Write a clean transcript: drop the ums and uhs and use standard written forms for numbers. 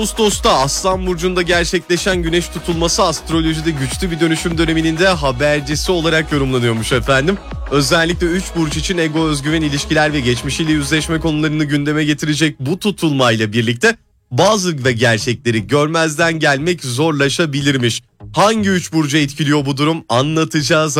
Ağustos'ta Aslan Burcu'nda gerçekleşen güneş tutulması astrolojide güçlü bir dönüşüm döneminin de habercisi olarak yorumlanıyormuş efendim. Özellikle 3 burç için ego, özgüven, ilişkiler ve geçmişiyle yüzleşme konularını gündeme getirecek bu tutulmayla birlikte bazı ve gerçekleri görmezden gelmek zorlaşabilirmiş. Hangi 3 burcu etkiliyor bu durum, anlatacağız.